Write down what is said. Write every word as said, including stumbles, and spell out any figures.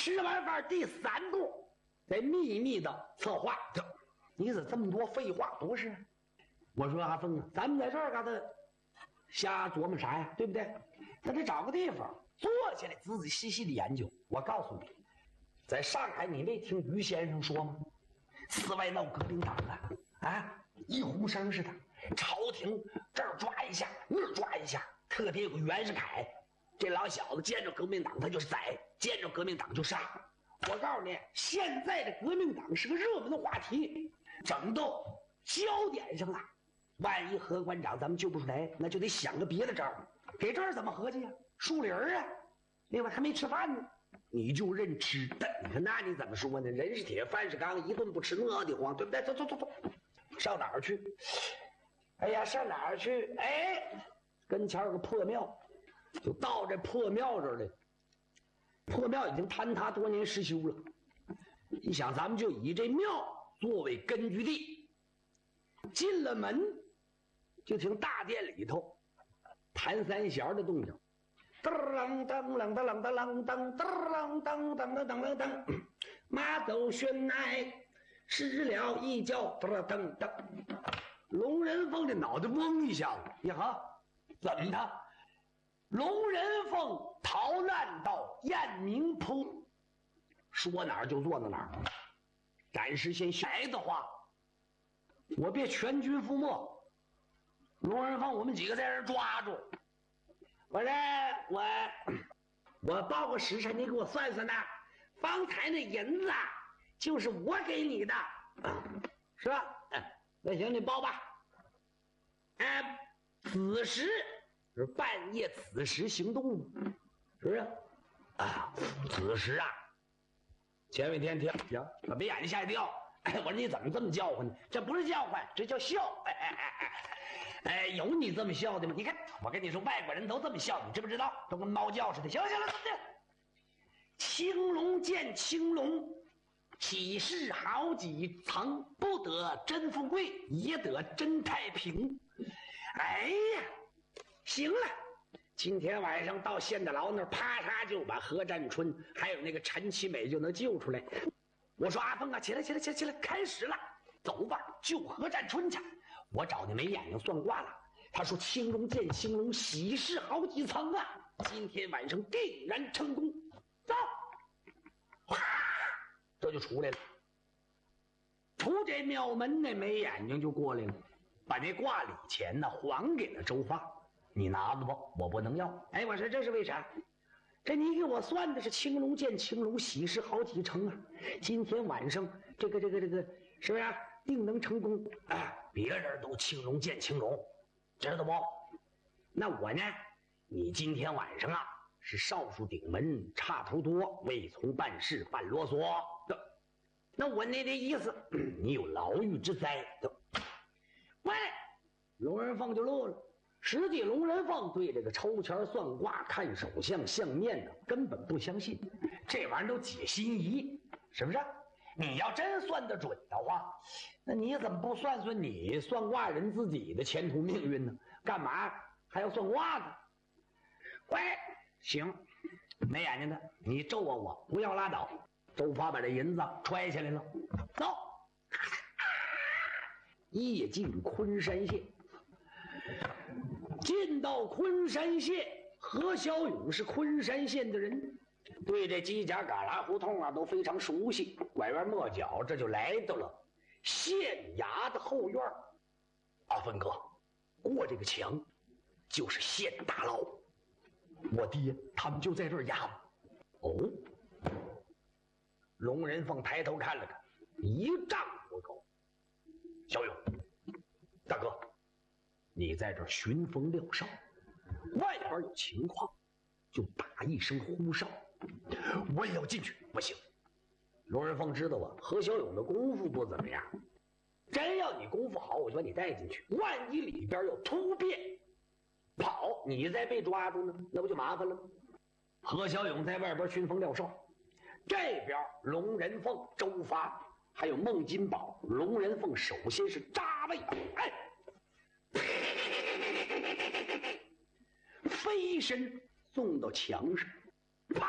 吃完饭第三步，得秘密的策划。你怎这么多废话？不是，我说阿凤啊，咱们在这儿嘎达瞎琢磨啥呀？对不对？咱得找个地方坐下来，仔仔细细的研究。我告诉你，在上海你没听于先生说吗？四外闹革命党啊，啊，一呼声似的，朝廷这儿抓一下，那儿抓一下。特别有个袁世凯，这老小子见着革命党他就是宰，见着革命党就杀。我告诉你，现在的革命党是个热门的话题，整到焦点上了。万一何馆长咱们救不出来，那就得想个别的招儿。给这儿怎么合计呀？树林啊，另外还没吃饭呢，你就认吃。你看那你怎么说呢？人是铁，饭是钢，一顿不吃饿得慌，对不对？走走走走，上哪儿去？哎呀，上哪儿去？哎，跟前有个破庙，就到这破庙这儿来。破庙已经坍塌多年失修了，你想咱们就以这庙作为根据地，进了门就听大殿里头弹三弦的动静，噔啷噔啷噔啷噔啷噔噔啷噔噔噔噔噔，马走悬崖失了一跤，噔噔噔。龙人凤的脑袋嗡一下子，呀哈，怎么的？龙人凤逃难到雁鸣坡，说哪儿就做到哪儿。暂时先来的话，我别全军覆没。龙人凤我们几个在这儿抓住。我这我我报个时辰，你给我算算呐。方才那银子就是我给你的，是吧？那行，你报吧。哎，此时是半夜，此时行动，是不是？啊，此时啊，前一天天呀，把眉眼睛吓一跳。哎，我说你怎么这么叫唤呢？这不是叫唤，这叫笑。哎哎哎哎，哎，有你这么笑的吗？你看，我跟你说，外国人都这么笑，你知不知道？都跟猫叫似的。行了行了，怎么的？青龙见青龙，岂是好几层？不得真富贵，也得真太平。哎呀，行了。今天晚上到县大牢那儿，啪嚓就把何占春还有那个陈其美就能救出来。我说阿凤啊，起来起来起来起来，开始了，走吧，救何占春去。我找那眉眼睛算卦了，他说青龙见青龙，喜事好几层啊，今天晚上定然成功。走，哗，这就出来了。出这庙门，那眉眼睛就过来了，把那卦礼钱呢还给了周发。你拿着吧，我不能要。哎，我说这是为啥？这你给我算的是青龙见青龙，喜事好几成啊！今天晚上这个这个这个是不是、啊、定能成功？哎，别人都青龙见青龙，知道不？那我呢？你今天晚上啊是少数顶门，差头多，未从办事，犯啰嗦的。那我那的意思，你有牢狱之灾的。喂，龙人凤就乐了。实际龙人凤对这个抽签算卦看手相相面的根本不相信，这玩意儿都解心疑，是不是？你要真算得准的话，那你怎么不算算你算卦人自己的前途命运呢？干嘛还要算卦呢？喂，行，没眼睛的，你咒我我不要拉倒。周发把这银子揣下来了，走，夜进昆山县。进到昆山县，何小勇是昆山县的人，对这犄角旮旯胡同啊都非常熟悉。拐弯抹角，这就来到了县衙的后院。阿芬哥，过这个墙就是县大牢，我爹他们就在这儿押我。哦，龙人凤抬头看了看，一丈多高。小勇，大哥，你在这儿寻风料哨，外边有情况就打一声呼哨，我也要进去。不行，龙人凤知道啊，何小勇的功夫不怎么样，真要你功夫好，我就把你带进去。万一里边有突变跑，你再被抓住呢，那不就麻烦了吗？何小勇在外边寻风料哨，这边龙人凤、周发还有孟金宝。龙人凤首先是扎位，哎，飞身送到墙上，